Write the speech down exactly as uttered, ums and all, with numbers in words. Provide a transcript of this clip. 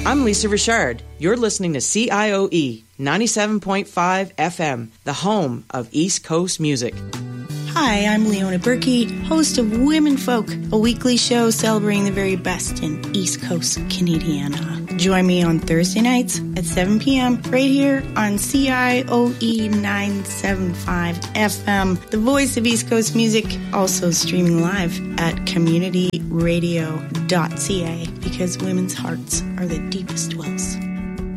I'm Lisa Richard. You're listening to C I O E ninety-seven point five F M, the home of East Coast music. Hi, I'm Leona Berkey, host of Women Folk, a weekly show celebrating the very best in East Coast Canadiana. Join me on Thursday nights at seven p.m. right here on C I O E nine seventy-five F M, the voice of East Coast music, also streaming live at community radio dot c a, because women's hearts are the deepest wells.